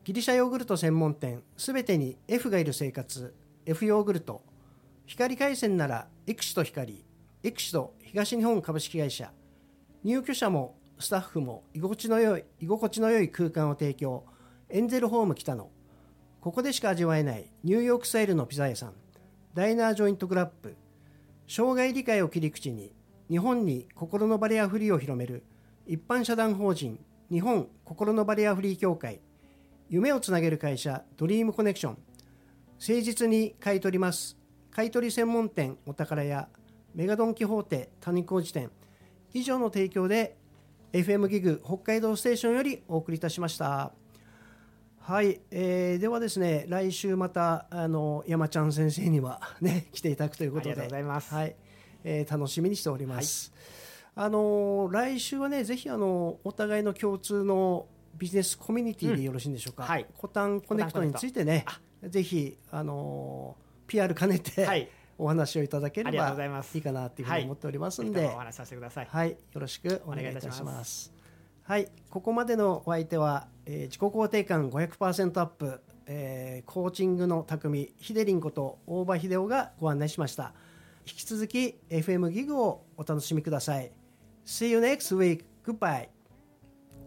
ギリシャヨーグルト専門店すべてに F がいる生活 F ヨーグルト、光回線ならエクシト光、エクシト東日本株式会社、入居者もスタッフも居心地の良い空間を提供、エンゼルホーム北野、ここでしか味わえないニューヨークスタイルのピザ屋さん、ダイナージョイントグラップ、障害理解を切り口に日本に心のバリアフリーを広める一般社団法人日本心のバリアフリー協会、夢をつなげる会社ドリームコネクション、誠実に買い取ります、買い取り専門店お宝屋、メガドンキホーテ谷小路店、以上の提供で FM ギグ北海道ステーションよりお送りいたしました。はい、ではですね、来週また山ちゃん先生にはね来ていただくということで、 ありがとうございます。 はい、楽しみにしております。はい、来週はね、ぜひお互いの共通のビジネスコミュニティでよろしいんでしょうか。はい、コタンコネクトについてね、ぜひPR 兼ねて、はい、お話をいただければいいかなというふうに思っておりますので、 お話しさせてください。 はい、よろしくお願いいたします。はい、ここまでのお相手は、自己肯定感 500% アップ、コーチングの匠ヒデリンこと大場秀夫がご案内しました。引き続き FM ギグをお楽しみください。See you next week. Goodbye.